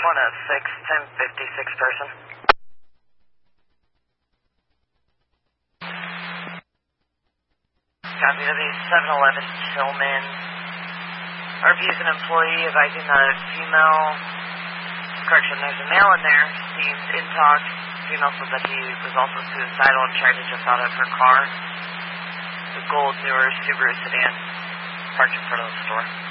want a 6-10-56 person. Copy W711 Tillman. RV's an employee advising that a female, correction, there's a male in there, seems in talk. Female said that he was also suicidal and tried to jump out of her car. The gold newer Subaru sedan parked in front of the store.